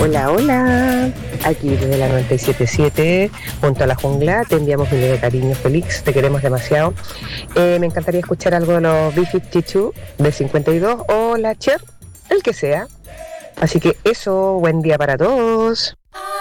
Hola, hola. Aquí desde la 977, junto a la jungla, te enviamos miles de cariño, Félix. Te queremos demasiado. Me encantaría escuchar algo de los B-52 de 52 o la Cher, el que sea. Así que eso, buen día para todos.